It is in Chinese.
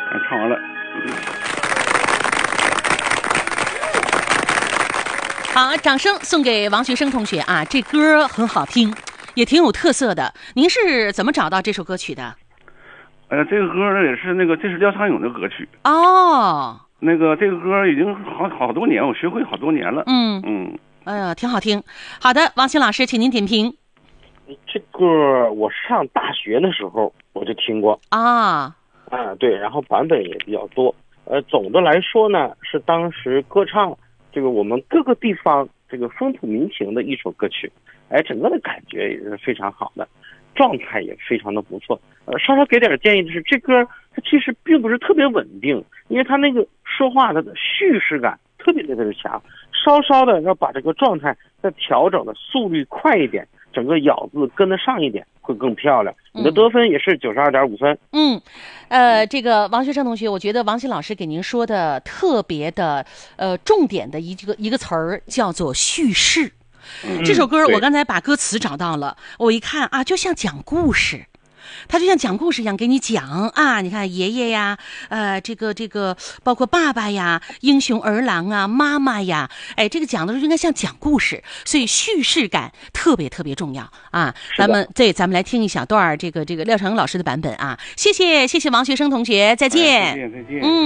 唱完了。 好，掌声送给王学生同学啊！这歌很好听，也挺有特色的。您是怎么找到这首歌曲的？ 这个歌呢也是这是廖昌永的歌曲哦。 这个歌已经好多年，我学会好多年了。 哎呀，挺好听。好的，王鑫老师，请您点评。 这歌我上大学的时候我就听过啊。 对，然后版本也比较多。总的来说呢，是当时歌唱这个我们各个地方这个风土民情的一首歌曲。整个的感觉也是非常好的，状态也非常的不错。稍稍给点建议的是，这歌它其实并不是特别稳定，因为它那个说话它的叙事感特别的强，稍稍的要把这个状态再调整的速率快一点，整个咬字跟得上一点会更漂亮。你的得分也是92.5分。 这个王学生同学，我觉得王鑫老师给您说的特别的重点的一个词儿叫做叙事。这首歌我刚才把歌词找到了，我一看啊，就像讲故事。他就像讲故事一样给你讲啊，你看爷爷呀，这个包括爸爸呀，英雄儿郎啊，妈妈呀，这个讲的时候应该像讲故事，所以叙事感特别特别重要啊。咱们来听一小段这个廖长老师的版本啊。谢谢王学生同学，再见。 再见。